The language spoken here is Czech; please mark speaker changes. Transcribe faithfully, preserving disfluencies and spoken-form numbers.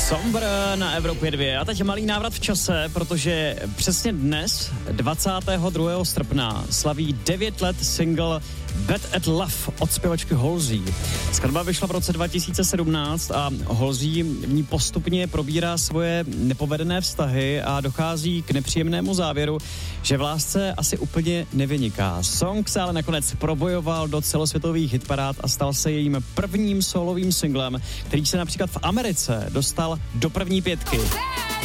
Speaker 1: Sombr na Evropě dva. A teď malý návrat v čase, protože přesně dnes, dvacátého druhého srpna, slaví devět let single Bad at Love od zpěvačky Halsey. Skladba vyšla v roce dva tisíce sedmnáct a Halsey v ní postupně probírá svoje nepovedené vztahy a dochází k nepříjemnému závěru, že v lásce asi úplně nevyniká. Song se ale nakonec probojoval do celosvětových hitparád a stal se jejím prvním solovým singlem, který se například v Americe dostal do první pětky.